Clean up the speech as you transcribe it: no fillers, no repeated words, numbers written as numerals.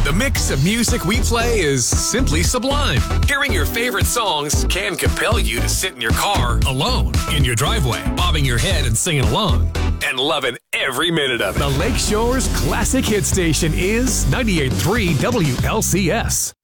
The mix of music we play is simply sublime. Hearing your favorite songs can compel you to sit in your car alone in your driveway, bobbing your head and singing along, and loving every minute of it. The Lakeshore's classic hit station is 98.3 WLCS.